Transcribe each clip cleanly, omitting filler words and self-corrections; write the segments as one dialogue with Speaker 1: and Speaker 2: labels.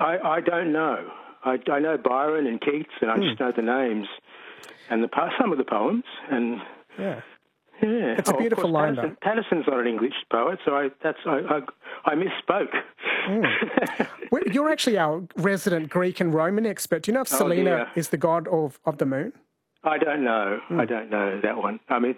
Speaker 1: I don't know. I know Byron and Keats, and I just know the names and some of the poems. And
Speaker 2: yeah,
Speaker 1: yeah,
Speaker 2: it's a beautiful line.
Speaker 1: Paterson's not an English poet, so I misspoke.
Speaker 2: Well, you're actually our resident Greek and Roman expert. Do you know if Selena is the god of the moon?
Speaker 1: I don't know. I don't know that one. I mean,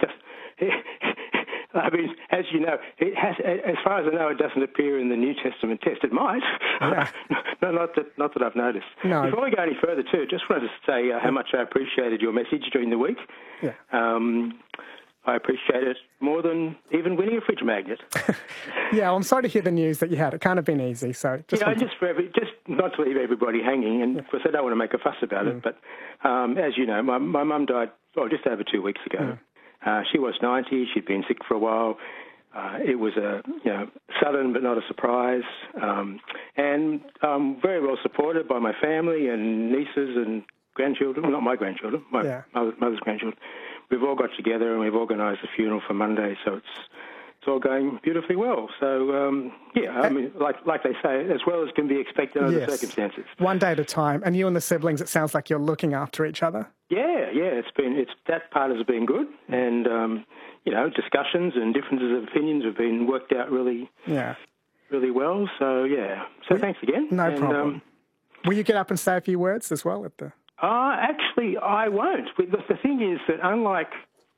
Speaker 1: as you know, it has. As far as I know, it doesn't appear in the New Testament text. It might. Yeah. not that I've noticed.
Speaker 2: No.
Speaker 1: Before we go any further, too, just wanted to say how much I appreciated your message during the week.
Speaker 2: Yeah.
Speaker 1: I appreciate it more than even winning a fridge magnet.
Speaker 2: Yeah, well, I'm sorry to hear the news that you had. It can't have been easy. So just
Speaker 1: not to leave everybody hanging, and of course I don't want to make a fuss about it, but as you know, my mum died just over 2 weeks ago. She was 90. She'd been sick for a while. It was sudden but not a surprise, and very well supported by my family and nieces and grandchildren. Well, not my grandchildren, my mother's grandchildren. We've all got together and we've organised the funeral for Monday, so it's all going beautifully well. So, I mean, like they say, as well as can be expected under the circumstances.
Speaker 2: One day at a time. And you and the siblings, it sounds like you're looking after each other.
Speaker 1: Yeah. That part has been good, and discussions and differences of opinions have been worked out really well. So thanks again.
Speaker 2: No problem. Will you get up and say a few words as well at the?
Speaker 1: Actually, I won't. The thing is that unlike,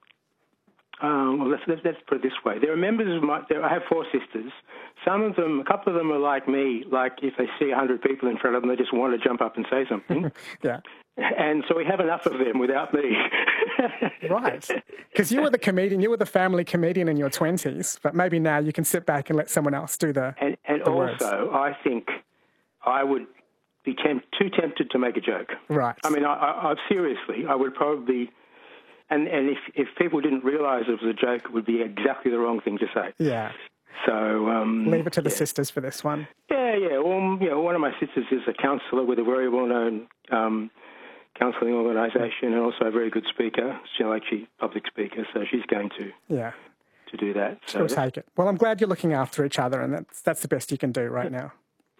Speaker 1: let's put it this way. There are members of I have 4 sisters. A couple of them are like me. Like if they see 100 people in front of them, they just want to jump up and say something.
Speaker 2: Yeah.
Speaker 1: And so we have enough of them without me.
Speaker 2: Right. Because you were the comedian, you were the family comedian in your 20s, but maybe now you can sit back and let someone else do the words.
Speaker 1: Also, I think I would be too tempted to make a joke.
Speaker 2: Right.
Speaker 1: I mean, I seriously, I would probably, and if people didn't realise it was a joke, it would be exactly the wrong thing to say.
Speaker 2: Yeah.
Speaker 1: So
Speaker 2: leave it to the sisters for this one.
Speaker 1: Yeah. Well, one of my sisters is a counsellor with a very well-known counselling organisation, and also a very good speaker. She's a public speaker, so she's going to do that. So
Speaker 2: she'll take it. Well, I'm glad you're looking after each other, and that's the best you can do right now.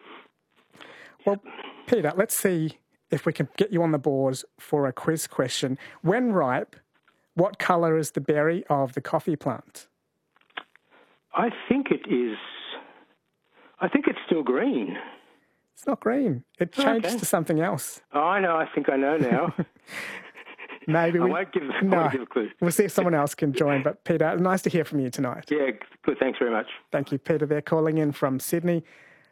Speaker 2: Well, Peter, let's see if we can get you on the board for a quiz question. When ripe, what colour is the berry of the coffee plant?
Speaker 1: I think it's still green.
Speaker 2: It's not green. It changed to something else.
Speaker 1: Oh, I know. I think I know now.
Speaker 2: Maybe
Speaker 1: I won't give a clue.
Speaker 2: We'll see if someone else can join. But Peter, nice to hear from you tonight.
Speaker 1: Yeah, good. Thanks very much.
Speaker 2: Thank you, Peter. They're calling in from Sydney.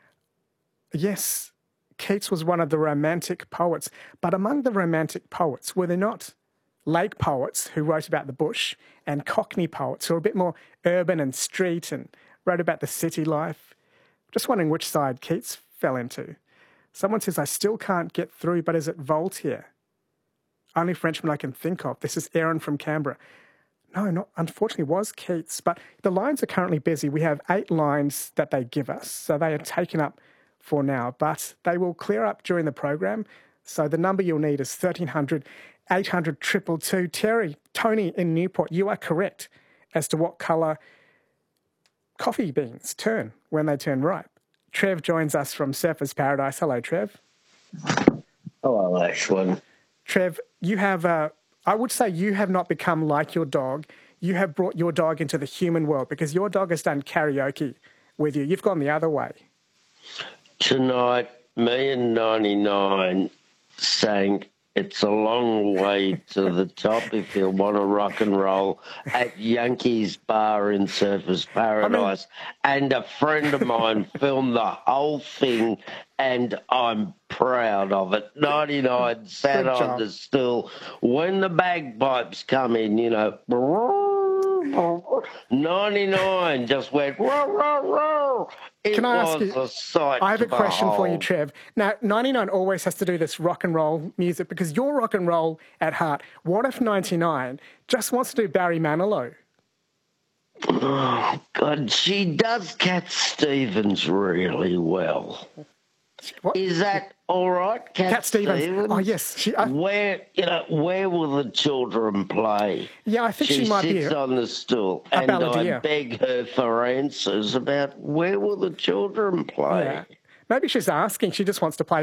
Speaker 2: Yes, Keats was one of the romantic poets. But among the romantic poets, were there not lake poets who wrote about the bush and Cockney poets who were a bit more urban and street and wrote about the city life? Just wondering which side Keats fell into. Someone says, I still can't get through, but is it Voltaire? Only Frenchman I can think of. This is Aaron from Canberra. No, unfortunately, it was Keats. But the lines are currently busy. We have 8 lines that they give us, so they are taken up for now. But they will clear up during the program. So the number you'll need is 1300 800 222. Tony in Newport, you are correct as to what colour coffee beans turn when they turn ripe. Trev joins us from Surfers Paradise. Hello, Trev.
Speaker 3: Hello, Ashwin.
Speaker 2: Trev, you have, I would say you have not become like your dog. You have brought your dog into the human world because your dog has done karaoke with you. You've gone the other way.
Speaker 3: Tonight, me and 99 sang It's a Long Way to the Top if you want to rock and roll at Yankees Bar in Surfers Paradise. And a friend of mine filmed the whole thing, and I'm proud of it. 99 sat on the stool. When the bagpipes come in, 99 just went, row, row, row.
Speaker 2: Can I ask you,
Speaker 3: a sight
Speaker 2: I have a
Speaker 3: to
Speaker 2: question for you,
Speaker 3: behold.
Speaker 2: Trev. Now, 99 always has to do this rock and roll music because you're rock and roll at heart. What if 99 just wants to do Barry Manilow?
Speaker 3: Oh, God, she does Cat Stevens really well.
Speaker 2: What?
Speaker 3: Is that all right, Cat Stevens?
Speaker 2: Oh, yes.
Speaker 3: Where will the children play?
Speaker 2: Yeah, I think she might be.
Speaker 3: She sits on the stool, and I beg her for answers about where will the children play.
Speaker 2: Yeah. Maybe she's asking. She just wants to play